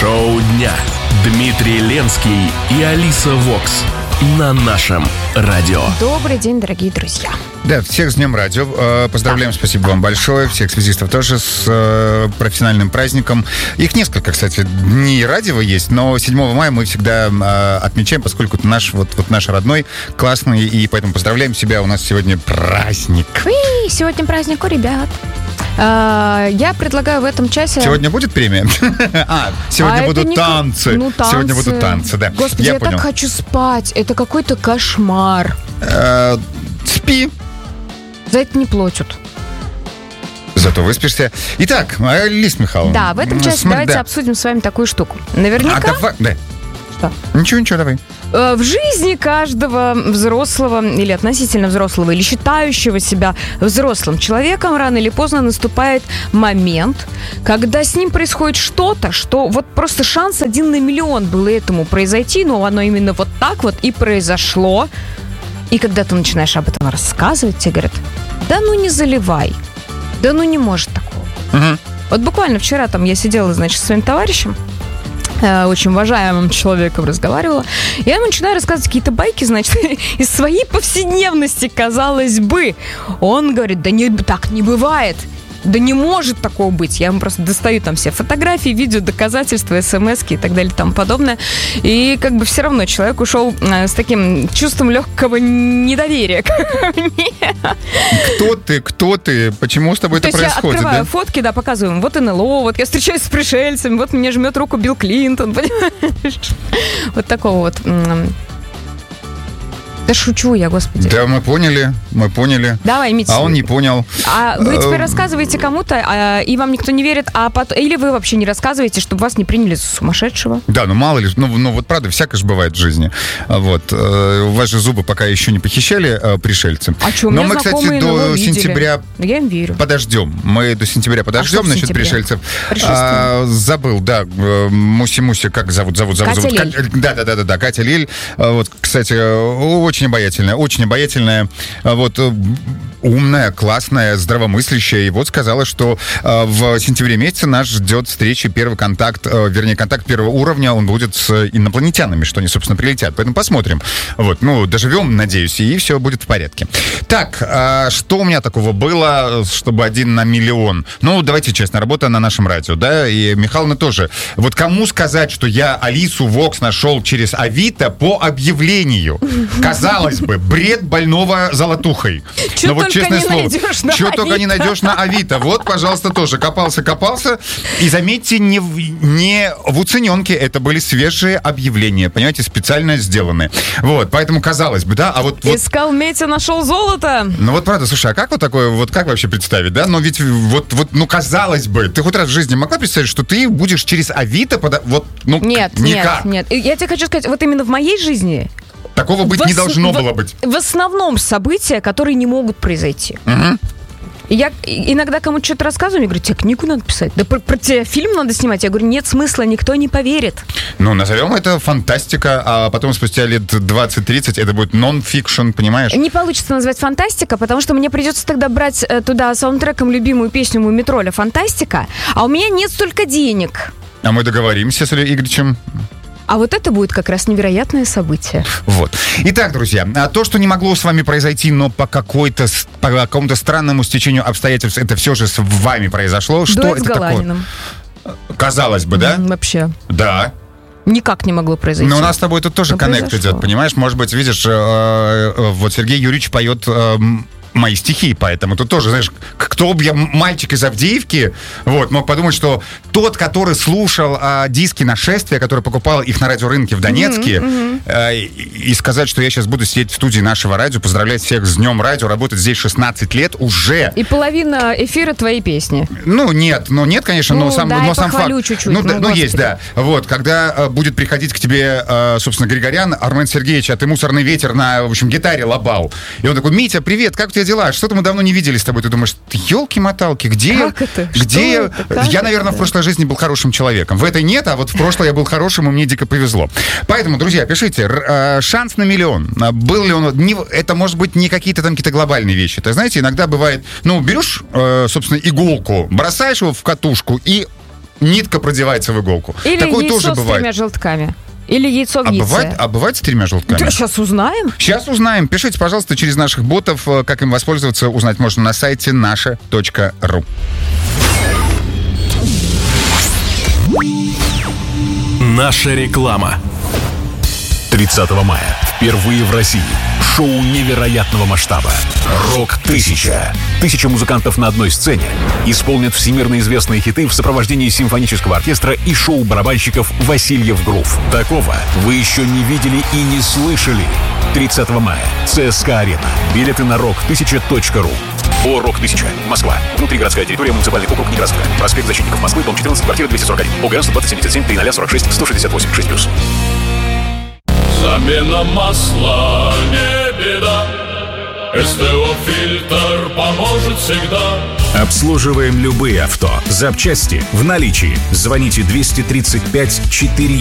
Шоу дня. Дмитрий Ленский и Алиса Вокс на нашем радио. Добрый день, дорогие друзья. Да, всех с Днем Радио. Поздравляем, спасибо вам большое. Всех связистов тоже с профессиональным праздником. Их несколько, кстати, дней радио есть, но 7 мая мы всегда отмечаем, поскольку это наш родной, классный, и поэтому поздравляем себя. У нас сегодня праздник. Сегодня праздник у ребят. Я предлагаю в этом часе... Сегодня будет премия? Сегодня будут танцы. танцы. Сегодня будут танцы, да. Господи, я так хочу спать. Это какой-то кошмар. Спи. За это не платят. Зато выспишься. Итак, Алиса Михайловна. Да, в этом часе давайте обсудим с вами такую штуку. Наверняка... Да. Что? Ничего, давай. В жизни каждого взрослого или относительно взрослого, или считающего себя взрослым человеком рано или поздно наступает момент, когда с ним происходит что-то, что вот просто шанс 1 на миллион было этому произойти, но оно именно вот так вот и произошло. И когда ты начинаешь об этом рассказывать, тебе говорят: да ну не заливай, да ну не может такого. Угу. Вот буквально вчера там я сидела, значит, со своим товарищем, очень уважаемым человеком разговаривала. Я ему начинаю рассказывать какие-то байки, значит, из своей повседневности, казалось бы. Он говорит: да не, так не бывает. Да не может такого быть. Я ему просто достаю там все фотографии, видео, доказательства, смс-ки и так далее и тому подобное. И как бы все равно человек ушел с таким чувством легкого недоверия ко мне. Кто ты? Почему с тобой это происходит? Я открываю фотки, да, показываю им. Вот НЛО, вот я встречаюсь с пришельцами, вот мне жмет руку Билл Клинтон, понимаешь? Вот такого вот... Да шучу я, господи. Да, мы поняли. Давай, имейте. А он не понял. А вы теперь рассказываете кому-то, и вам никто не верит, или вы вообще не рассказываете, чтобы вас не приняли за сумасшедшего? Да, мало ли, вот правда, всякое же бывает в жизни. Вот. У вас же зубы пока еще не похищали пришельцы. А что, но мы, кстати, до сентября... Я им верю. Подождем. Мы до сентября подождем, насчет пришельцев. Забыл, да, Муси, как зовут? Катя Лель. Да, Катя Лель. Вот, кстати, очень обаятельная, вот, умная, классная, здравомыслящая. И вот сказала, что в сентябре месяце нас ждет встреча, первый контакт, контакт первого уровня, он будет с инопланетянами, что они, собственно, прилетят. Поэтому посмотрим. Вот, доживем, надеюсь, и все будет в порядке. Так, что у меня такого было, чтобы 1 на миллион? Давайте честно, работа на нашем радио, да, и Михайловна тоже. Вот кому сказать, что я Алису Вокс нашел через Авито по объявлению? Казалось бы, бред больного золотухой. Но вот честное слово, что только не найдешь на Авито. Вот, пожалуйста, тоже копался. И заметьте, не в уцененке, это были свежие объявления, понимаете, специально сделанные. Вот, поэтому казалось бы, да, а вот... Искал Метя, нашел золото. Вот правда, слушай, а как вот такое, вот как вообще представить, да? Но ведь казалось бы, ты хоть раз в жизни могла представить, что ты будешь через Авито Нет. Я тебе хочу сказать, вот именно в моей жизни... Такого быть не должно было быть. В основном события, которые не могут произойти. Угу. Я иногда кому-то что-то рассказываю, мне говорят: тебе книгу надо писать, да про тебя фильм надо снимать. Я говорю: нет смысла, никто не поверит. Назовем это фантастика, а потом спустя лет 20-30 это будет нон-фикшн, понимаешь? Не получится назвать фантастика, потому что мне придется тогда брать туда саундтреком любимую песню Мумитроля «Фантастика», а у меня нет столько денег. А мы договоримся с Игоревичем. А вот это будет как раз невероятное событие. Вот. Итак, друзья, то, что не могло с вами произойти, но по какому-то странному стечению обстоятельств это все же с вами произошло. Что Дуэт это с Галаниным. Такое? Казалось бы, да? Вообще. Да. Никак не могло произойти. Но у нас с тобой тут тоже коннект идет, понимаешь? Может быть, видишь, вот Сергей Юрьевич поет... мои стихи, поэтому тут тоже, знаешь, кто бы я, мальчик из Авдеевки, вот, мог подумать, что тот, который слушал диски «Нашествия», который покупал их на радиорынке в Донецке, и сказать, что я сейчас буду сидеть в студии нашего радио, поздравлять всех с Днем радио, работать здесь 16 лет уже. И половина эфира твоей песни. Нет, конечно, но сам факт. Чуть-чуть, есть, да. Вот, когда будет приходить к тебе, собственно, Григорян, Армен Сергеевич, а ты «Мусорный ветер» на, в общем, гитаре лобал. И он такой: Митя, привет, как у тебя дела? Что-то мы давно не виделись с тобой. Ты думаешь: елки-моталки, где я? Где я? Я, наверное, в прошлой жизни был хорошим человеком. В этой нет, а вот в прошлой я был хорошим, и мне дико повезло. Поэтому, друзья, пишите, шанс на миллион. Был ли он... Это, может быть, не какие-то там какие-то глобальные вещи. Это, знаете, иногда бывает... берешь, собственно, иголку, бросаешь его в катушку и нитка продевается в иголку. Или Такое яйцо тоже с бывает. 3 желтками. Или яйцо в яйце. Бывает с 3 желтками? Да, сейчас узнаем. Сейчас узнаем. Пишите, пожалуйста, через наших ботов. Как им воспользоваться, узнать можно на сайте naша.ru. Наша реклама. 30 мая. Впервые в России. Шоу невероятного масштаба. «Рок-1000». 1000 музыкантов на одной сцене исполнят всемирно известные хиты в сопровождении симфонического оркестра и шоу-барабанщиков «Васильев Грув». Такого вы еще не видели и не слышали. 30 мая. ЦСКА-арена. Билеты на rock1000.ru. О, «Рок-1000». Москва. Внутригородская территория, муниципальный округ Некрасовка. Проспект Защитников Москвы, дом 14, квартира 241. ОГРН 12077 3046 168 6+. Замена масла не беда. СТО-фильтр поможет всегда. Обслуживаем любые авто. Запчасти в наличии. Звоните 235 4